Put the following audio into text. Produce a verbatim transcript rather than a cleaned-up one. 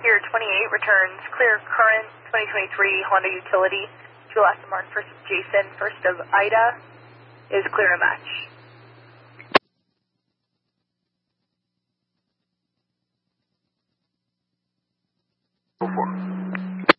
Here, twenty-eight returns clear current twenty twenty-three Honda Utility to Aston Martin first of Jason, first of Ida is clear to match. Go for it.